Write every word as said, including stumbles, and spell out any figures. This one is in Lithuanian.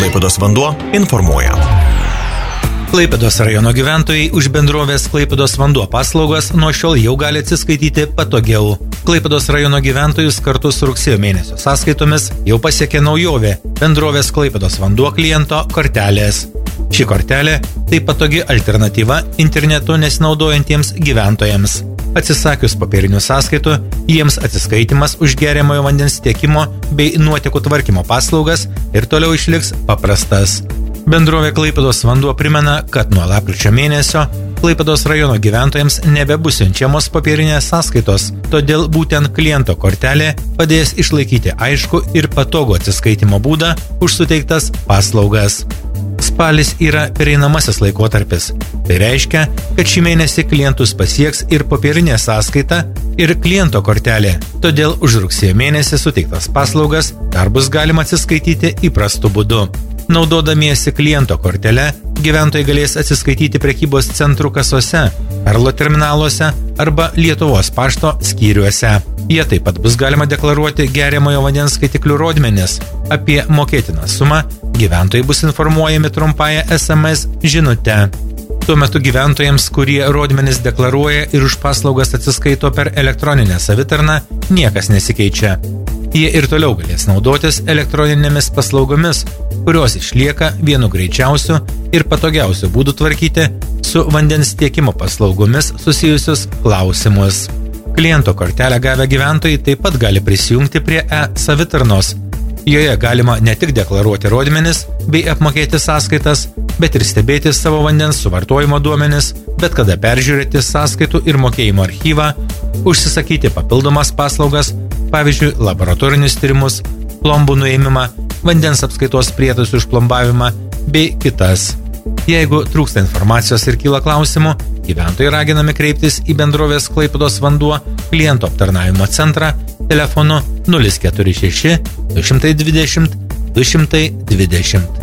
Klaipėdos vanduo informuoja. Klaipėdos rajono gyventojai už bendrovės Klaipėdos vanduo paslaugas nuo šiol jau gali atsiskaityti patogiau. Klaipėdos rajono gyventojus kartu su rugsėjo mėnesio sąskaitomis jau pasiekė naujovė bendrovės Klaipėdos vanduo kliento kortelės. Ši kortelė tai patogi alternatyva internetu nesinaudojantiems gyventojams. Atsisakius popierinių sąskaitų, jiems atsiskaitimas už geriamojo vandens tiekimo bei nuotekų tvarkymo paslaugas ir toliau išliks paprastas. Bendrovė Klaipėdos vanduo primena, kad nuo lapkričio mėnesio Klaipėdos rajono gyventojams nebebus siunčiamos popierinės sąskaitos, todėl būtent kliento kortelė padės išlaikyti aišku ir patogų atsiskaitimo būdą už suteiktas paslaugas. Spalis yra pereinamasis laikotarpis. Tai reiškia, kad šį mėnesį klientus pasieks ir popierinė sąskaita, ir kliento kortelė. Todėl už rugsėjo mėnesį suteiktas paslaugas dar bus galima atsiskaityti įprastu būdu. Naudodamiesi kliento kortele, gyventojai galės atsiskaityti prekybos centrų kasose, perlo terminaluose arba Lietuvos pašto skyriuose. Jie taip pat bus galima deklaruoti geriamojo vandens skaitiklių rodmenis. Apie mokėtiną sumą gyventojai bus informuojami trumpąją es em es žinute. Tuo metu gyventojams, kurie rodmenis deklaruoja ir už paslaugas atsiskaito per elektroninę savitarną, niekas nesikeičia. Jie ir toliau galės naudotis elektroninėmis paslaugomis, kurios išlieka vienu greičiausiu ir patogiausiu būdu tvarkyti su vandens tiekimo paslaugomis susijusius klausimus. Kliento kortelę gavę gyventojai taip pat gali prisijungti prie e-savitarnos. Joje galima ne tik deklaruoti rodmenis bei apmokėti sąskaitas, bet ir stebėti savo vandens suvartojimo duomenis, bet kada peržiūrėti sąskaitų ir mokėjimo archyvą, užsisakyti papildomas paslaugas, pavyzdžiui, laboratorinius tyrimus, plombų nuėmimą, vandens apskaitos prietaisų išplombavimą bei kitas. Jeigu trūksta informacijos ir kyla klausimų, gyventojai raginami kreiptis į bendrovės Klaipėdos vanduo klientų aptarnavimo centrą telefonu nulis keturi šeši du dvidešimt du dvidešimt.